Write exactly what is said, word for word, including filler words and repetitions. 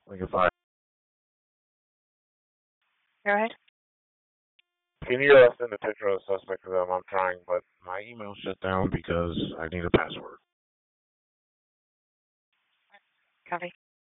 Like if I Go ahead. can you uh, send a picture of the suspect to them? I'm trying, but my email shut down because I need a password. Copy.